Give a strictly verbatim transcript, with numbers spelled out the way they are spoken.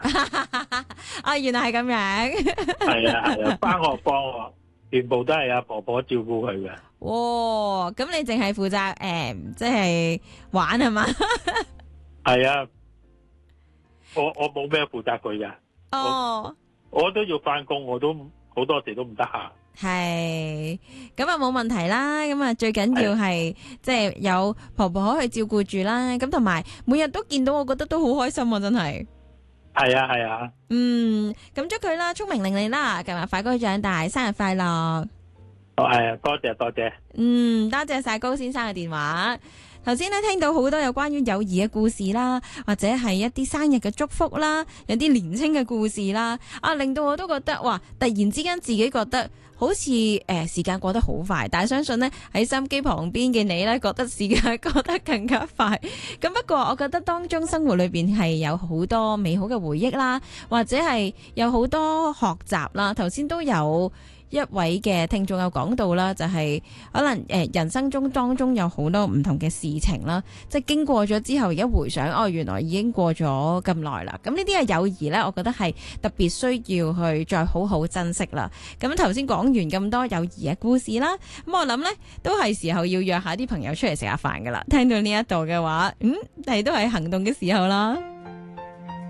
啊，原來係咁樣。 係啊係啊，翻學放學全部都係阿婆婆照顧佢嘅。 哇，咁你淨係負責誒，即係玩係嘛？ 係啊，我我冇咩負責佢噶。 哦， 我都要翻工，我都好多時都唔得閒。 係，咁啊冇問題啦。咁啊最緊要係即係有婆婆去照顧住啦。咁同埋每日都見到，我覺得都好開心啊！真係。 係啊係啊。 嗯，咁祝佢啦，聰明伶俐啦，今日快高長大，生日快樂。 係啊，多謝多謝。 嗯，多謝晒高先生嘅電話。頭先咧聽到好多有關於友誼嘅故事啦，或者係一啲生日嘅祝福啦，有啲年青嘅故事啦，啊令到我都覺得哇，突然之間自己覺得好似誒、呃、時間過得好快，但係相信呢，喺收音機旁邊嘅你呢，覺得時間過得更加快。咁不過我覺得當中生活裏邊係有好多美好嘅回憶啦，或者係有好多學習啦。頭先都有一位嘅聽眾有講到啦，就係、是、可能誒人生中當中有好多唔同嘅事情啦，即係經過咗之後，而家回想，哦，原來已經過咗咁耐啦。咁呢啲係友誼呢，我覺得係特別需要去再好好珍惜啦。咁頭先講完咁多友誼嘅故事啦，咁我諗呢都係時候要約下啲朋友出嚟食下飯噶啦。聽到呢一度嘅話，嗯，係都係行動嘅時候啦。